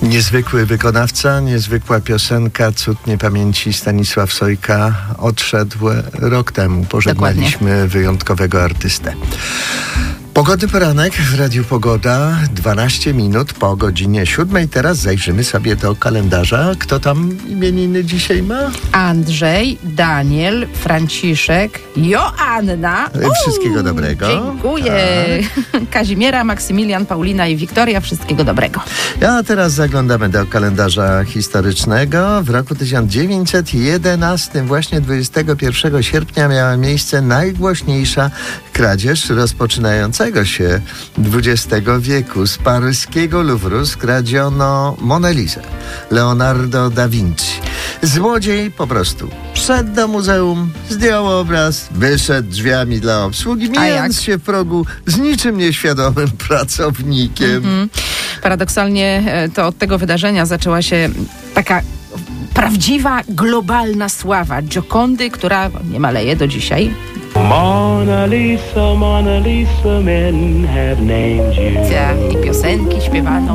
Niezwykły wykonawca, niezwykła piosenka, cud niepamięci Stanisław Sojka odszedł rok temu. Pożegnaliśmy wyjątkowego artystę. Pogodny poranek w Radiu Pogoda, 12 minut po godzinie 7. Teraz zajrzymy sobie do kalendarza. Kto tam imieniny dzisiaj ma? Andrzej, Daniel, Franciszek, Joanna. Wszystkiego dobrego. Dziękuję. Tak. Kazimiera, Maksymilian, Paulina i Wiktoria. Wszystkiego dobrego. A teraz zaglądamy do kalendarza historycznego. W roku 1911, właśnie 21 sierpnia miała miejsce najgłośniejsza kradzież rozpoczynającego się XX wieku. Z paryskiego Louvru skradziono Monę Lisę Leonardo da Vinci. Złodziej po prostu wszedł do muzeum, zdjął obraz, wyszedł drzwiami dla obsługi, mijając się w progu z niczym nieświadomym pracownikiem. Paradoksalnie to od tego wydarzenia zaczęła się taka prawdziwa, globalna sława Giocondy, która nie maleje do dzisiaj. Mona Lisa, men have named you. I piosenki śpiewano.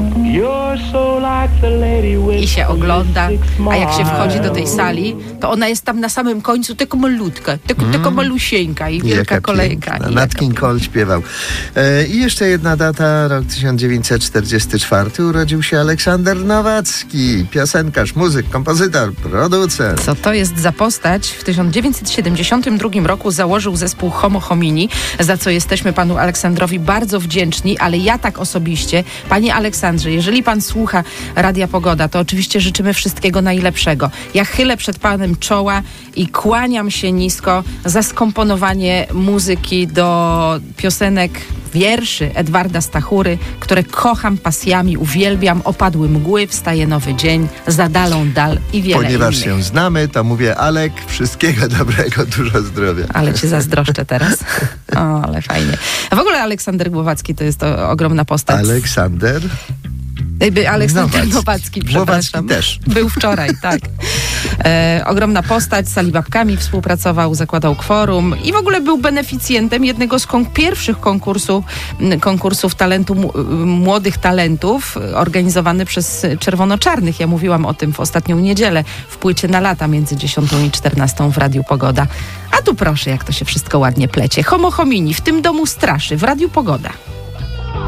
I się ogląda, a jak się wchodzi do tej sali, to ona jest tam na samym końcu tylko malutka, tylko malusieńka i wielka kolejka. Nat King Cole śpiewał. I jeszcze jedna data, rok 1944, urodził się Aleksander Nowacki, piosenkarz, muzyk, kompozytor, producent. Co to jest za postać? W 1972 roku założył zespół Homo Homini, za co jesteśmy panu Aleksandrowi bardzo wdzięczni, ale ja tak osobiście, panie Aleksandrze, jeżeli pan słucha Radia Pogoda, to oczywiście życzymy wszystkiego najlepszego. Ja chylę przed panem czoła i kłaniam się nisko za skomponowanie muzyki do piosenek, wierszy Edwarda Stachury, które kocham pasjami, uwielbiam. Opadły mgły, wstaje nowy dzień, za dalą dal i wiele Ponieważ innych. się znamy, to mówię, Alek, wszystkiego dobrego, dużo zdrowia. Ale cię zazdroszczę teraz. O, ale fajnie. A w ogóle Aleksander Głowacki to jest ogromna postać. Aleksander Nowacki, przepraszam. Głowacki też. Był wczoraj, tak. Ogromna postać, z Alibabkami współpracował, zakładał Kworum i w ogóle był beneficjentem jednego z pierwszych konkursów talentu, młodych talentów, organizowany przez Czerwono-Czarnych. Ja mówiłam o tym w ostatnią niedzielę w płycie Na lata między 10 i 14 w Radiu Pogoda. A tu proszę, jak to się wszystko ładnie plecie. Homo Homini w tym domu straszy w Radiu Pogoda.